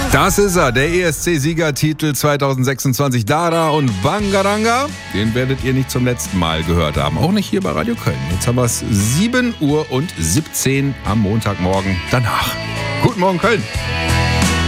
Das ist er, der ESC-Siegertitel 2026, Dada und Bangaranga. Den werdet ihr nicht zum letzten Mal gehört haben, auch nicht hier bei Radio Köln. Jetzt haben wir es 7:17 Uhr am Montagmorgen danach. Guten Morgen, Köln.